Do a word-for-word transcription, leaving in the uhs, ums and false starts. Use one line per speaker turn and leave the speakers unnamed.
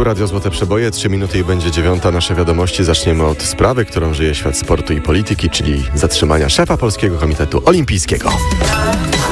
Tu Radio Złote Przeboje, trzy minuty i będzie dziewiąta. Nasze wiadomości zaczniemy od sprawy, którą żyje świat sportu i polityki, czyli zatrzymania szefa Polskiego Komitetu Olimpijskiego.